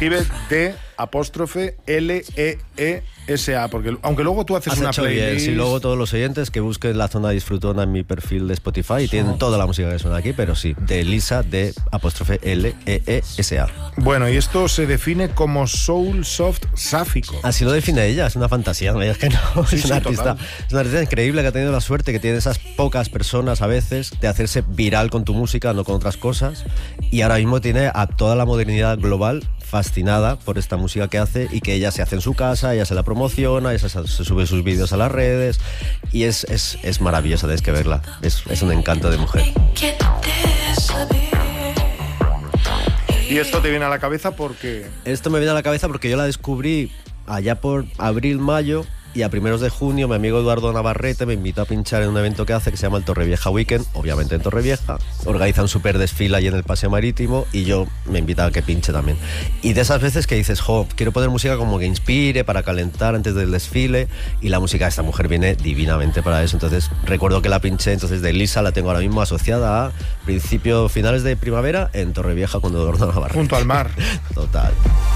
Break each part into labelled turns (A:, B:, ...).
A: escribe D'_LEESA, porque aunque luego tú haces una playlist...
B: Bien. Sí, luego todos los oyentes que busquen La Zona Disfrutona en mi perfil de Spotify y tienen toda la música que suena aquí, pero sí, de Lisa, D'_LEESA.
A: Bueno, y esto se define como soul soft sáfico.
B: Así lo define ella, es una fantasía, no es que no,
A: Sí,
B: es una artista,
A: total.
B: es una artista increíble que ha tenido la suerte que tiene esas pocas personas a veces de hacerse viral con tu música, no con otras cosas, y ahora mismo tiene a toda la modernidad global fascinada por esta música que hace y que ella se hace en su casa, ella se la promociona, ella se sube sus vídeos a las redes y es maravillosa, tenéis que verla, es un encanto de mujer.
A: Y esto te viene a la cabeza porque...
B: Esto me viene a la cabeza porque yo la descubrí allá por abril, mayo, y a primeros de junio mi amigo Eduardo Navarrete me invitó a pinchar en un evento que hace que se llama el Torrevieja Weekend, obviamente en Torrevieja. Organiza un súper desfile allí en el Paseo Marítimo y yo me invitaba a que pinche también. Y de esas veces que dices, quiero poner música como que inspire para calentar antes del desfile, y la música de esta mujer viene divinamente para eso. Entonces recuerdo que la pinché, entonces de Lisa la tengo ahora mismo asociada a finales de primavera en Torrevieja con Eduardo Navarrete.
A: Junto al mar.
B: Total.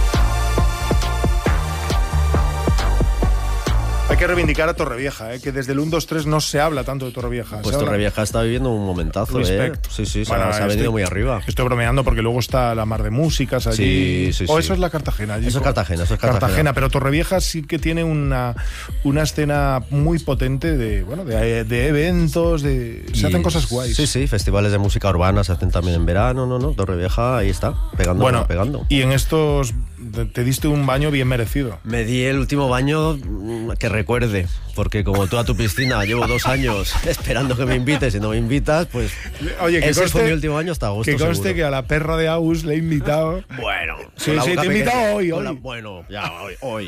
A: Hay que reivindicar a Torrevieja, que desde el 1, 2, 3 no se habla tanto de Torrevieja.
B: Pues Torrevieja está viviendo un momentazo,
A: Respect.
B: Sí, se
A: Bueno,
B: ha venido muy arriba.
A: Estoy bromeando porque luego está la Mar de Músicas allí.
B: Sí.
A: O eso es la Cartagena. Allí.
B: Eso es Cartagena.
A: Pero Torrevieja sí que tiene una escena muy potente de eventos, se hacen cosas guays.
B: Sí, festivales de música urbana se hacen también en verano, ¿no? Torrevieja ahí está, pegando.
A: Y en estos te diste un baño bien merecido.
B: Me di el último baño que recuerde, porque como tú a tu piscina llevo 2 años esperando que me invites y no me invitas, pues
A: oye, que
B: ese fue mi último año hasta agosto.
A: Que conste
B: seguro.
A: que a la perra de Aus le he invitado.
B: Bueno,
A: sí, te he invitado hoy.
B: Bueno, ya hoy.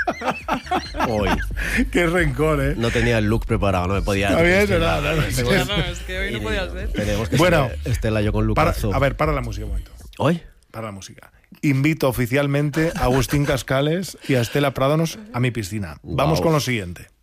A: Qué rencor,
B: No tenía el look preparado, no me podía...
A: Está bien, nada.
C: Es que hoy no podías ver.
B: Tenemos que Estela yo con Lucazo.
A: Para la música un momento.
B: ¿Hoy?
A: Para la música. Invito oficialmente a Agustín Cascales y a Estela Prádanos a mi piscina. Vamos con lo siguiente.